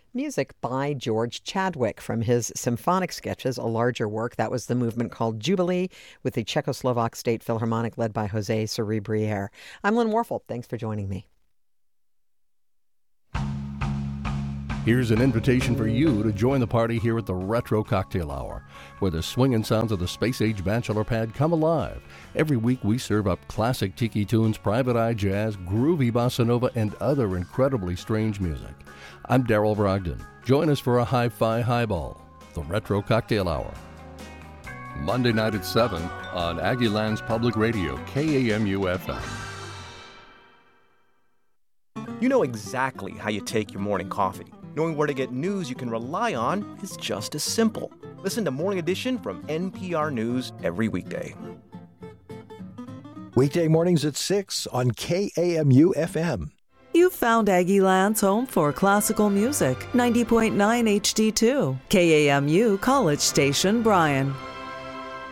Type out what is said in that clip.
Music by George Chadwick from his symphonic sketches, a larger work. That was the movement called Jubilee with the Czechoslovak State Philharmonic led by Jose Cerebriere. I'm Lynn Warfel. Thanks for joining me. Here's an invitation for you to join the party here at the Retro Cocktail Hour, where the swinging sounds of the space-age bachelor pad come alive. Every week we serve up classic tiki tunes, private eye jazz, groovy bossa nova, and other incredibly strange music. I'm Daryl Brogdon. Join us for a hi-fi highball, the Retro Cocktail Hour. Monday night at 7 on Aggieland's Public Radio, KAMU-FM. You know exactly how you take your morning coffee. Knowing where to get news you can rely on is just as simple. Listen to Morning Edition from NPR News every weekday. Weekday mornings at 6 on KAMU-FM. You've found Aggieland's home for classical music, 90.9 HD2, KAMU College Station, Bryan.